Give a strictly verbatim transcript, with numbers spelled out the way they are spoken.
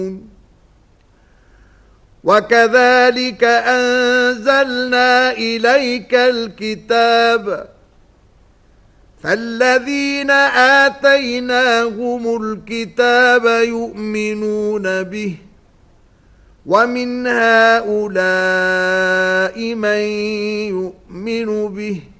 وكذلك أنزلنا إليك الكتاب فالذين آتيناهم الكتاب يؤمنون به ومن هؤلاء من يؤمن به